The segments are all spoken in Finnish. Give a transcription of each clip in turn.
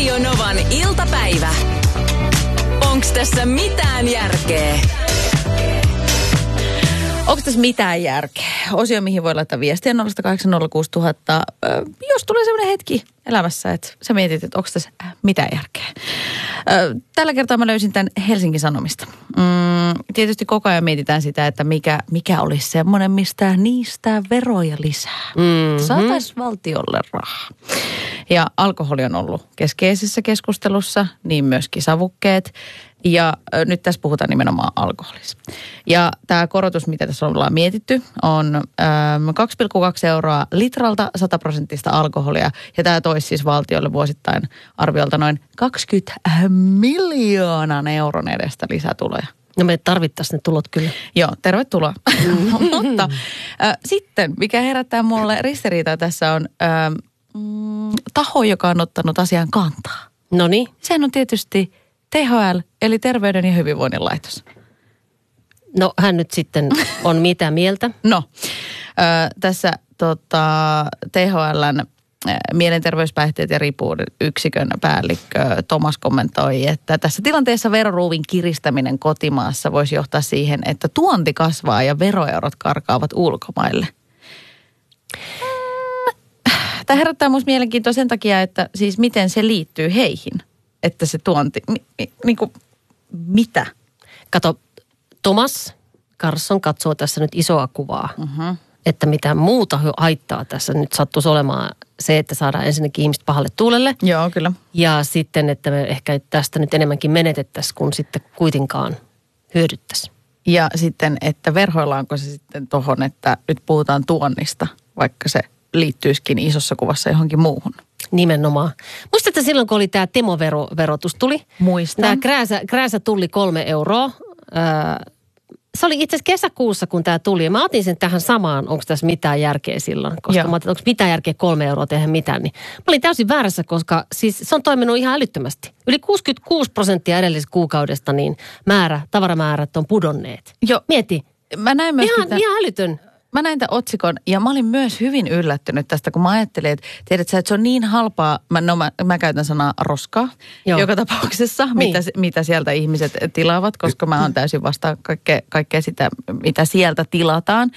Radio Novan iltapäivä. Onks tässä mitään järkeä? Onko tässä mitään järkeä? Osio, mihin voi laittaa viestiä 0806000. Jos tulee sellainen hetki elämässä, että sä mietit, että onko tässä mitään järkeä. Tällä kertaa mä löysin tämän Helsingin Sanomista. Tietysti koko ajan mietitään sitä, että mikä olisi semmoinen, mistä niistä veroja lisää. Saataisiin valtiolle rahaa. Ja alkoholi on ollut keskeisessä keskustelussa, niin myöskin savukkeet. Ja nyt tässä puhutaan nimenomaan alkoholista. Ja tämä korotus, mitä tässä ollaan mietitty, on 2,2 euroa litralta 100% alkoholia. Ja tämä toisi siis valtiolle vuosittain arviolta noin 20 miljoonan euron edestä lisätuloja. No me tarvittaisiin ne tulot kyllä. Joo, tervetuloa. Mutta sitten, mikä herättää mulle ristiriitaa tässä on taho, joka on ottanut asian kantaa. Noniin. Sehän on tietysti THL, eli Terveyden ja hyvinvoinnin laitos. No hän nyt sitten on mitä mieltä? No, tässä THL:n mielenterveyspäihteet ja riippuvuuden yksikön päällikkö Thomas kommentoi, että tässä tilanteessa veroruuvin kiristäminen kotimaassa voisi johtaa siihen, että tuonti kasvaa ja veroeurot karkaavat ulkomaille. Tämä herättää minusta mielenkiintoa sen takia, että siis miten se liittyy heihin, että se tuonti, mitä? Kato, Thomas Carlson katsoo tässä nyt isoa kuvaa, että mitä muuta haittaa tässä nyt sattuisi olemaan se, että saadaan ensinnäkin ihmiset pahalle tuulelle. Joo, kyllä. Ja sitten, että me ehkä tästä nyt enemmänkin menetettäisiin, kun sitten kuitenkaan hyödyttäisiin. Ja sitten, että verhoillaanko se sitten tohon, että nyt puhutaan tuonnista, vaikka se liittyisikin isossa kuvassa johonkin muuhun. Nimenomaan. Muistatko silloin, kun oli tämä Temo-verotus tuli? Muistan. Tämä krääsä tuli 3 euroa. Se oli itse asiassa kesäkuussa, kun tämä tuli. Ja mä otin sen tähän samaan, onko tässä mitään järkeä silloin. Koska mä ajattelin, onko mitään järkeä 3 euroa tehdä mitään. Niin mä olin täysin väärässä, koska siis se on toiminut ihan älyttömästi. Yli 66% edellisestä kuukaudesta niin tavaramäärät on pudonneet. Joo. Mieti. Mä näin myös ihan älytön. Mä näin tämän otsikon ja mä olin myös hyvin yllättynyt tästä, kun mä ajattelin, että tiedät sä, että se on niin halpaa. Mä käytän sanaa roskaa joka tapauksessa, mitä sieltä ihmiset tilaavat, koska mä oon täysin vastaan kaikkea sitä, mitä sieltä tilataan.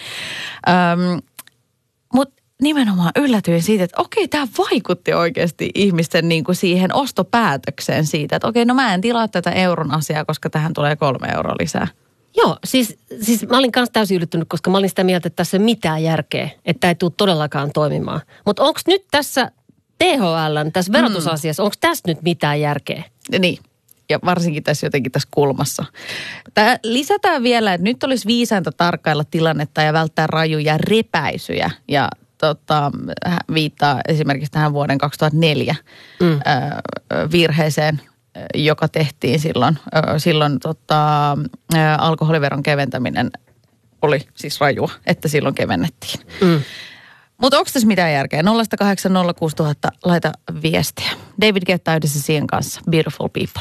Mutta nimenomaan yllätyin siitä, että okei, tämä vaikutti oikeasti ihmisten niin kuin siihen ostopäätökseen siitä, että okei, no mä en tilaa tätä euron asiaa, koska tähän tulee 3 euroa lisää. Joo, siis mä olin kanssa täysin yllättynyt, koska mä olin sitä mieltä, että tässä ei ole mitään järkeä, että tämä ei tule todellakaan toimimaan. Mutta onko nyt tässä THL:n, tässä verotusasiassa, onko tässä nyt mitään järkeä? Niin, ja varsinkin tässä jotenkin tässä kulmassa. Tämä lisätään vielä, että nyt olisi viisainta tarkkailla tilannetta ja välttää rajuja repäisyjä ja viittaa esimerkiksi tähän vuoden 2004 virheeseen, joka tehtiin silloin alkoholiveron keventäminen oli siis rajua, että silloin kevennettiin. Mutta onko tässä mitään järkeä? 0806000 laita viestiä. David Guetta yhdessä Sian kanssa. Beautiful People.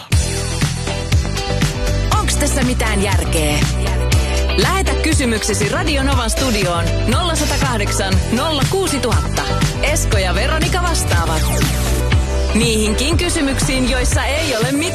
Onks tässä mitään järkeä? Lähetä kysymyksesi Radio Novan studioon 0108 06000. Esko ja Veronika vastaavat. Niihinkin kysymyksiin, joissa ei ole mitään